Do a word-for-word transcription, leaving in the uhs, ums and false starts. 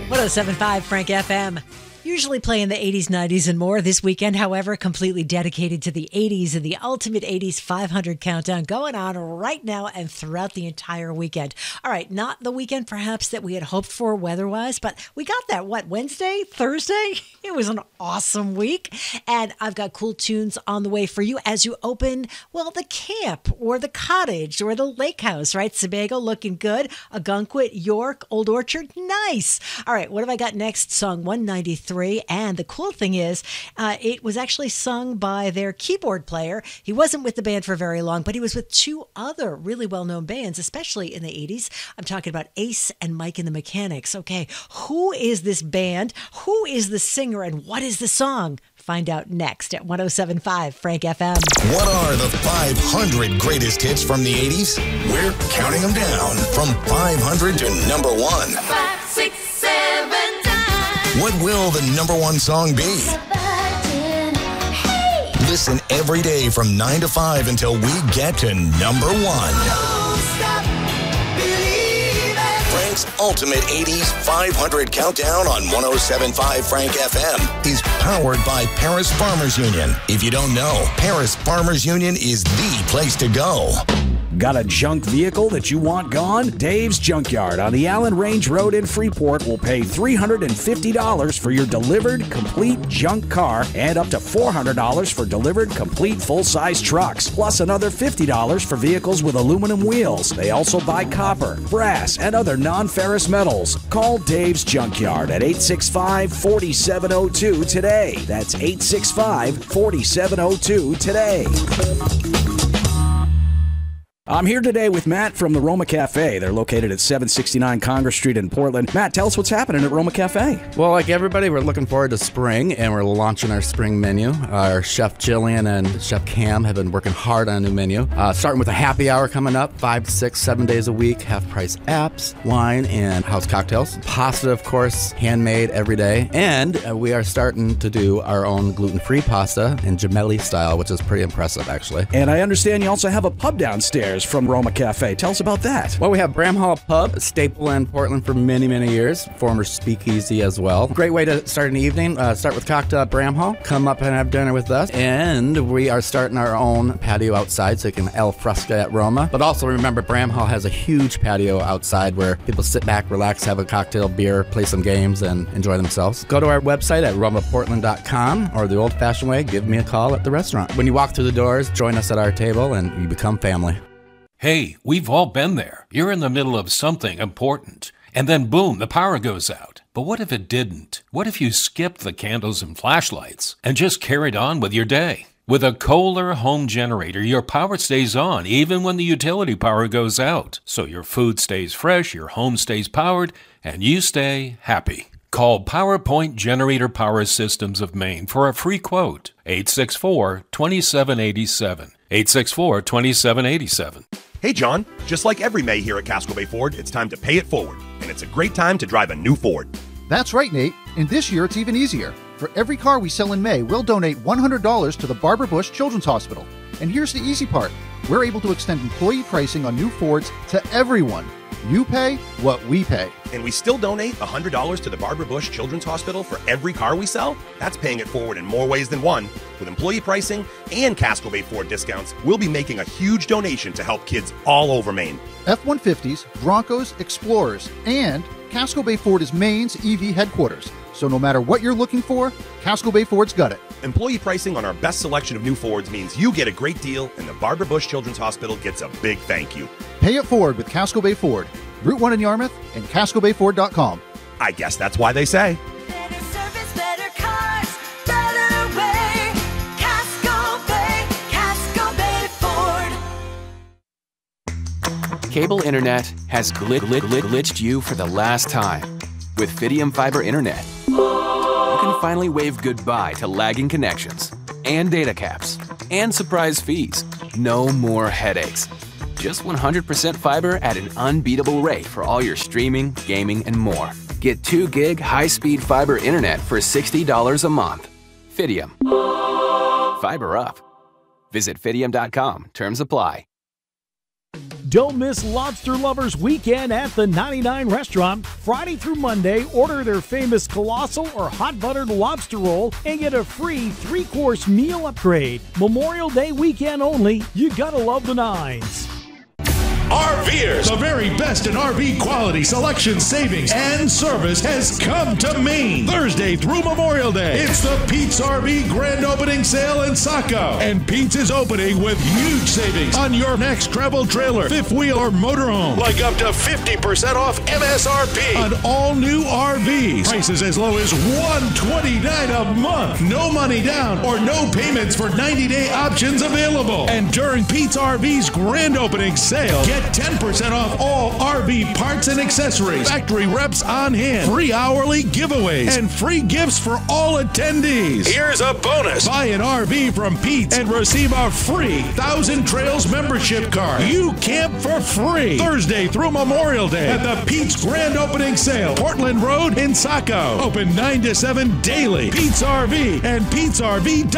one oh seven point five Frank F M. Usually playing the eighties, nineties, and more. This weekend, however, completely dedicated to the eighties and the Ultimate eighties five hundred Countdown going on right now and throughout the entire weekend. All right, not the weekend perhaps that we had hoped for weather-wise, but we got that, what, Wednesday, Thursday? It was an awesome week, and I've got cool tunes on the way for you as you open, well, the camp or the cottage or the lake house, right? Sebago looking good. Ogunquit, York, Old Orchard, nice. All right, what have I got next? Song one ninety-three. And the cool thing is, uh, it was actually sung by their keyboard player. He wasn't with the band for very long, but he was with two other really well-known bands, especially in the eighties. I'm talking about Ace and Mike and the Mechanics. Okay, who is this band? Who is the singer? And what is the song? Find out next at one oh seven point five Frank F M. What are the five hundred greatest hits from the eighties? We're counting them down from five hundred to number one. Five, six, seven times. What will the number one song be? Hey. Listen every day from nine to five until we get to number one. Don't stop believing. Frank's Ultimate eighties five hundred Countdown on one oh seven point five Frank F M is powered by Paris Farmers Union. If you don't know, Paris Farmers Union is the place to go. Got a junk vehicle that you want gone? Dave's Junkyard on the Allen Range Road in Freeport will pay three hundred fifty dollars for your delivered complete junk car and up to four hundred dollars for delivered complete full-size trucks, plus another fifty dollars for vehicles with aluminum wheels. They also buy copper, brass, and other non-ferrous metals. Call Dave's Junkyard at eight six five, four seven zero two today. That's eight six five, four seven zero two today. I'm here today with Matt from the Roma Cafe. They're located at seven sixty-nine Congress Street in Portland. Matt, tell us what's happening at Roma Cafe. Well, like everybody, we're looking forward to spring, and we're launching our spring menu. Our Chef Jillian and Chef Cam have been working hard on a new menu. Uh, starting with a happy hour coming up, five, six, seven days a week, half-price apps, wine, and house cocktails. Pasta, of course, handmade every day. And uh, we are starting to do our own gluten-free pasta in gemelli style, which is pretty impressive, actually. And I understand you also have a pub downstairs from Roma Cafe. Tell us about that. Well, we have Bramhall Pub, a staple in Portland for many, many years. Former speakeasy as well. Great way to start an evening. Uh, start with cocktail at Bramhall. Come up and have dinner with us. And we are starting our own patio outside, so you can al fresco at Roma. But also remember, Bramhall has a huge patio outside where people sit back, relax, have a cocktail, beer, play some games, and enjoy themselves. Go to our website at roma portland dot com, or the old-fashioned way, give me a call at the restaurant. When you walk through the doors, join us at our table, and you become family. Hey, we've all been there. You're in the middle of something important, and then boom, the power goes out. But what if it didn't? What if you skipped the candles and flashlights and just carried on with your day? With a Kohler home generator, your power stays on even when the utility power goes out. So your food stays fresh, your home stays powered, and you stay happy. Call PowerPoint Generator Power Systems of Maine for a free quote. eight six four, two seven eight seven. eight six four, two seven eight seven. Hey, John. Just like every May here at Casco Bay Ford, it's time to pay it forward. And it's a great time to drive a new Ford. That's right, Nate. And this year, it's even easier. For every car we sell in May, we'll donate one hundred dollars to the Barbara Bush Children's Hospital. And here's the easy part. We're able to extend employee pricing on new Fords to everyone. You pay what we pay. And we still donate one hundred dollars to the Barbara Bush Children's Hospital for every car we sell? That's paying it forward in more ways than one. With employee pricing and Casco Bay Ford discounts, we'll be making a huge donation to help kids all over Maine. F one fifties, Broncos, Explorers, and Casco Bay Ford is Maine's E V headquarters. So no matter what you're looking for, Casco Bay Ford's got it. Employee pricing on our best selection of new Fords means you get a great deal, and the Barbara Bush Children's Hospital gets a big thank you. Pay it forward with Casco Bay Ford. Route one in Yarmouth and casco bay ford dot com. I guess that's why they say. Better service, better cars, better way. Casco Bay, Casco Bay Ford. Cable internet has glit, glit, glit, glitched you for the last time. With Fidium Fiber Internet, you can finally wave goodbye to lagging connections and data caps and surprise fees. No more headaches. Just one hundred percent fiber at an unbeatable rate for all your streaming, gaming, and more. Get two gig high-speed fiber internet for sixty dollars a month. Fidium. Fiber up. Visit fidium dot com. Terms apply. Don't miss Lobster Lovers Weekend at the ninety-nine Restaurant. Friday through Monday, order their famous colossal or hot buttered lobster roll and get a free three-course meal upgrade. Memorial Day weekend only. You gotta love the nines. RVers, the very best in R V quality, selection, savings, and service has come to Maine. Thursday through Memorial Day, it's the Pete's R V Grand Opening Sale in Saco. And Pete's is opening with huge savings on your next travel trailer, fifth wheel, or motorhome. Like up to fifty percent off M S R P on all new R Vs. Prices as low as one hundred twenty-nine dollars a month. No money down or no payments for ninety-day options available. And during Pete's R V's Grand Opening Sale, get ten percent off all R V parts and accessories, factory reps on hand, free hourly giveaways, and free gifts for all attendees. Here's a bonus. Buy an R V from Pete's and receive a free Thousand Trails membership card. You camp for free Thursday through Memorial Day at the Pete's Grand Opening Sale, Portland Road in Saco. Open nine to seven daily. Pete's R V and Pete's R V.